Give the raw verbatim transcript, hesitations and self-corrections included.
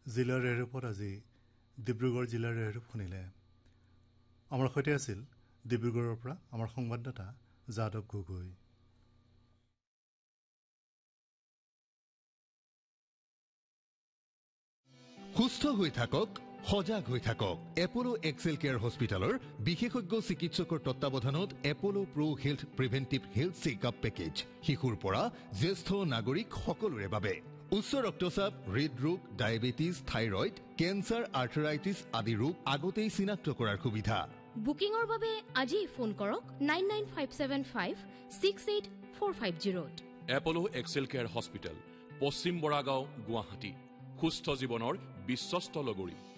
জিলাৰ ৰেৰূপত আজি ডিব্ৰুগড় জিলাৰ ৰেৰূপ শুনিলে। আমাৰ সৈতে আছিল ডিব্ৰুগড়ৰ পৰা আমাৰ সংবাদদাতা যাদৱ গগৈ। সুস্থ হৈ থাকক, সজাগ হৈ থাকক। এপলো এক্সেল কেয়াৰ হস্পিটেলৰ বিশেষজ্ঞ চিকিৎসকৰ তত্বাৱধানত এপলো প্ৰ health preventive health checkup package শিশুৰ পৰা জ্যেষ্ঠ নাগৰিক সকলোৰে বাবে। উচ্চ ৰক্তচাপ, হৃদৰোগ, ডায়েবেটিছ, থাইৰয়ড, কেঞ্চাৰ, আৰ্থৰাইটিছ আদি ৰোগ আগতেই চিনাক্ত কৰাৰ সুবিধা। বুকিঙৰ বাবে আজি ফোন কৰক nine nine five seven five six eight four five জিৰ'ত। এপলো Excel care hospital, পশ্চিম বৰাগাঁও, গুৱাহাটী। সুস্থ জীৱনৰ বিশ্বস্ত লগৰী।